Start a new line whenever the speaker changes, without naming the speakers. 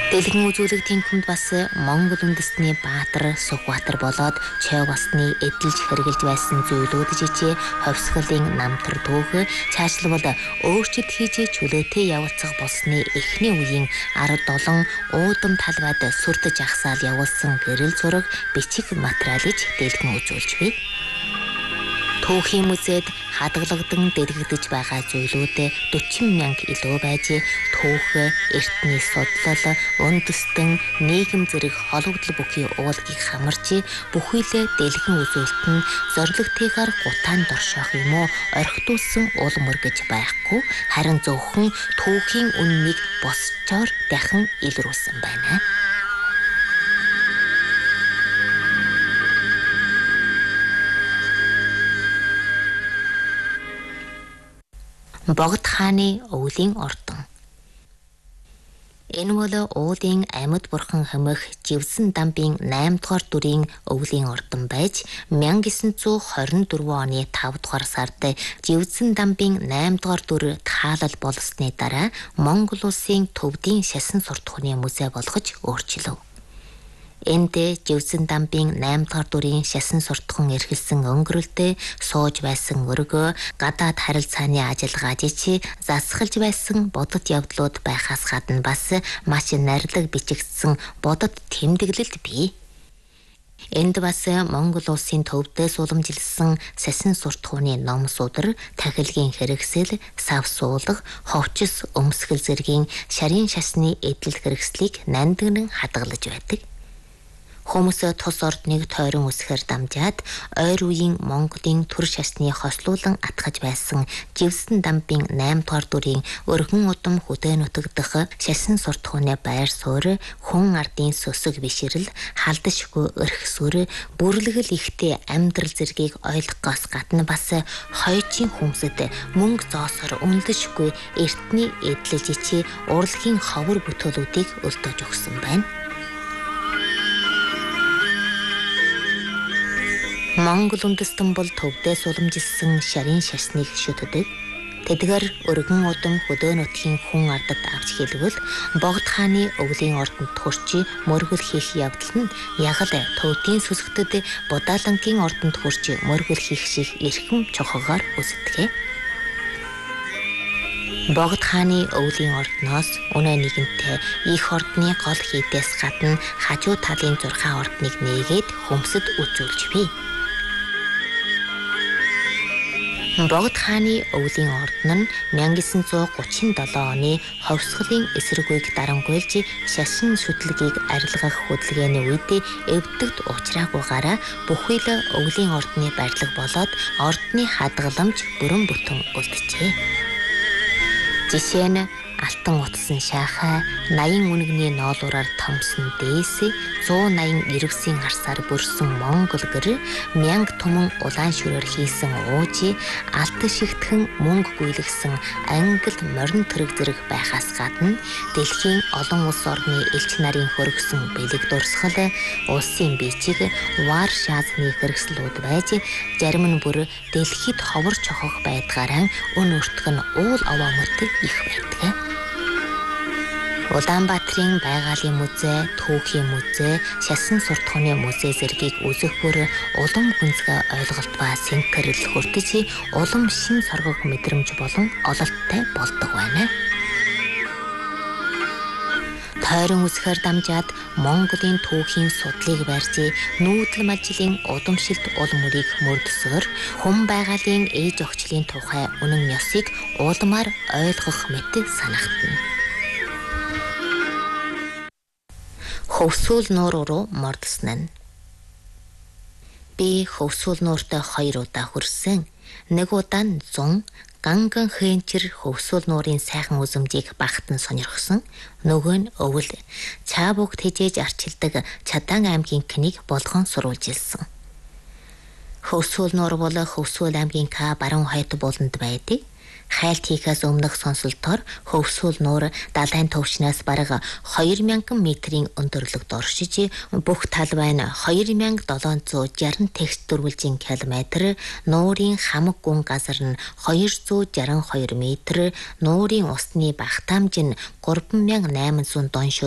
Дэлгэн үзүүлэг тэнхимд бас Монгол үндэстний Баатар, Сүхбаатар болоод Чой басны эдэлж хэрэгжилж байсан зүйлүүд жижиг ховсголын намтар түүх цаашлбал өөрчлөлт хийж чөлөөтэй явуулцах болсны эхний үеийн 17 уудам талбайд сүрдэж ахсаал явуулсан гэрэл зураг бичиг материалж дэлгэн үзүүлж бий. Түүхийн музейд хадгалагдсан дэлгэгдэж байгаа зүйлүүд 40 мянга илүү байж түүх, эртний судлал, үндэстэн, нийгэм зэрэг холбогдол бүхий уулгийг хамарч бүхийлээ дэлгэн үзүүлэлт нь зорилготойгоор гутаанд орших юм уу орхитуулсан улмөр гэж байхгүй, харин зөвхөн түүхийн үннийг босчоор дахин илрүүлсэн байна. Богд хааны өвлийн ордон. Энэ бол уулын амьд бурхан хэмэх Живсэн дамбын 8 дугаар дүрийн өвлийн ордон байж 1924 оны 5 дугаар сард Живсэн дамбын 8 дугаар дүр таалал болсны дараа Монгол улсын төвдийн шасан суртахууны музей болгож өөрчилөв. Энд Живсэн дамбын 8 дугаар дүрийн шасан суртахуун эрхэлсэн өнгөрөлтөө сууж байсан өргөө, гадаад харилцааны ажиллагаа жижиг засгалж байсан бодит явдлууд байхаас гадна бас маш нарилаг бичигдсэн бодит тэмдэглэлд бий. Энд бас Монгол улсын төвдөөс уламжилсан шасан суртахууны ном судар, тахилгийн хэрэгсэл, сав суулга, ховчис өмсгөл зэргийн шарын шасны эдэл хэрэгслийг нандинан хадгалж байдаг. Хүмүүс тус ордныг тойрон үсгээр дамжаад ойр үеийн Монголын төр шасны хослуулан атгаж байсан Живсэн дамбын 8 дугаар дүрийн өргөн удам хөдөө нутагдах шасан суртахууны байр суурь, хүн ардын сөсөг бишрэл, халдшгүй өрх сүр, бүрлэгэл ихтэй амьдрал зэргийг ойлгохоос гадна бас хойчийн хүмсэд мөнгө зоосоор үнэлшгүй эртний эдлэл жичи урлагийн ховор бүтээлүүдийг өлтөж өгсөн байна. Монгол үндэстэн бол төвдөөс уламжилсан шарын шасныг шүтдэг. Тэдгээр өргөн удам хөдөө нутгийн хүн ардад авч хэлбэл Богд хааны өвлийн ордонд хурч мөргөл хийх явдал нь яг л төвдийн сүсгтэд Будаалангийн ордонд хурч мөргөл хийх шиг эрхэм чухагаар үздэг. Богд хааны өвлийн ордноос үнэ нэгэнтээ их ордны гол хийдээс гадна хажуу талын 6 ордныг нээгээд хөмсөд үзүүлж бий. Богд хааны өвлийн ордон нь 1937 оны ховсголын эсрэгүйг дарамгуйлж шашин шүтлгийг арилгах хөдөлгөөний үед эвдэгд уучраагүйгаараа бүхий л өвлийн ордны барилга болоод ордны хадгаламж бүрэн бүтэн үлджээ. Жишээ нь алтан утсан шаахай, 80 үнэгний ноолуураар томсон дээс, 189 гарсаар бүрсэн Монгол гэр, 1000 түмэн улаан шүрээр хийсэн уужи, алт шигтгэн мөнгө гүйлгсэн англ морин тэрэг зэрэг байхаас гадна дэлхийн олон улс орны элч нарын хөргсөн бэлэг дурсгал, улсын бичиг, вар шаазны хэрэгслүүд байж, зарим нь бүр дэлхийд ховор чохох байдгаараа өн өртг нь уул аваа мөт их байдаг. Улаанбаатарын байгалийн музей, түүхийн музей, шасан суртахууны музей зэргийг үзэх бүр улам гүнзгий ойлголт ба синхрэл хүртэж улам шин соргох мэдрэмж болон ололттой болдог байна. Тойрон үсгээр дамжаад Монголын түүхийн судлыг барьж нүүдэл малжилын удамшилт ул мөрийг мөрдөсгөр хүн байгалийн ээж охчлын тухай үнэн ёсыг уулмаар ойлгох мэт санагдана. Хөвсүүл нуур руу мордсон нь. Би хөвсүүл нууртай 2 удаа хүрсэн. Нэг удаа нь 100 ганган хэнчэр хөвсүүл нуурын сайхан үзмжийг багтан сонирхсон. Нөгөө нь өвөл цаабуг тэжээж арчилдаг Чадан аймгийн книйг болгон сурвалж илсэн. Хөвсүүл нуур бол Хөвсүүл аймгийн К баруун хойд буланд байдаг. Хайлт хийхээс өмнөх сонсолтоор хөвсүүл нуур далайн төвчнээс бараг 2000 метрийн өндөрлөгт оршиж бүх талбай нь 2760 текстурвэлжин километр, нуурын хамаг гүн газар нь 262 метр, нуурын усны багтаамж нь 3800 тонн